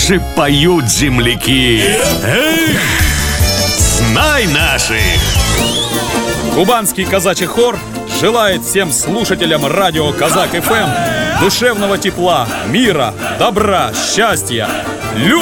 же поют земляки. Эх, знай наших! Кубанский казачий хор желает всем слушателям радио Казак ФМ душевного тепла, мира, добра, счастья, любви.